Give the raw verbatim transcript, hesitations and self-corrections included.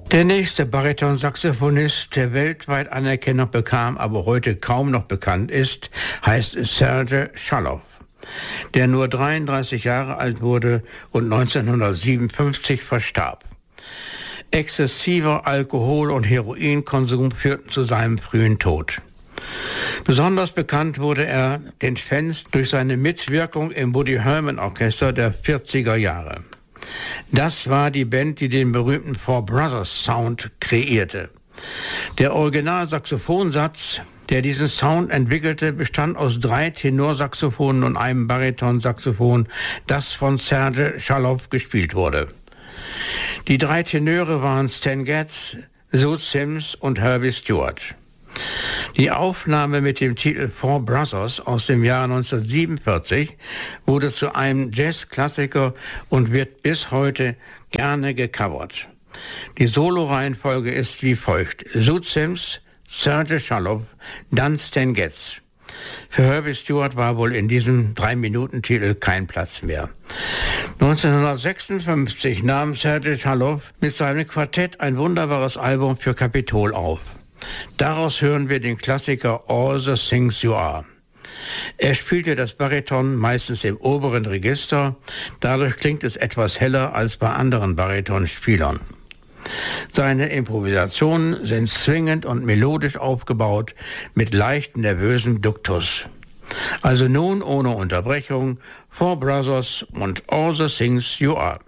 Der nächste Bariton-Saxophonist, der weltweit Anerkennung bekam, aber heute kaum noch bekannt ist, heißt Serge Schalow, der nur dreiunddreißig Jahre alt wurde und neunzehnhundertsiebenundfünfzig verstarb. Exzessiver Alkohol- und Heroinkonsum führten zu seinem frühen Tod. Besonders bekannt wurde er den Fans durch seine Mitwirkung im Woody Herman Orchester der vierziger Jahre. Das war die Band, die den berühmten Four Brothers Sound kreierte. Der Original-Saxophonsatz, der diesen Sound entwickelte, bestand aus drei Tenorsaxophonen und einem Baritonsaxophon, das von Serge Schalow gespielt wurde. Die drei Tenöre waren Stan Getz, Zoot Sims und Herbie Stewart. Die Aufnahme mit dem Titel Four Brothers aus dem Jahr neunzehnhundertsiebenundvierzig wurde zu einem Jazzklassiker und wird bis heute gerne gecovert. Die Soloreihenfolge ist wie folgt: Zoot Sims, Serge Schalow, dann Stan Getz. Für Herbie Stewart war wohl in diesem drei-Minuten-Titel kein Platz mehr. neunzehnhundertsechsundfünfzig nahm Serge Schalow mit seinem Quartett ein wunderbares Album für Capitol auf. Daraus hören wir den Klassiker All the Things You Are. Er spielte das Bariton meistens im oberen Register, dadurch klingt es etwas heller als bei anderen Baritonspielern. Seine Improvisationen sind zwingend und melodisch aufgebaut, mit leicht nervösem Duktus. Also nun ohne Unterbrechung Four Brothers und All the Things You Are.